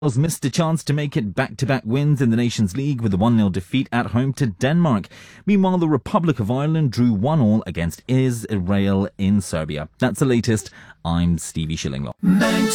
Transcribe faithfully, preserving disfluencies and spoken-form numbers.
Wales missed a chance to make it back-to-back wins in the Nations League with a one nil defeat at home to Denmark. Meanwhile, the Republic of Ireland drew one all against Israel in Serbia. That's the latest. I'm Stevie Shillinglaw.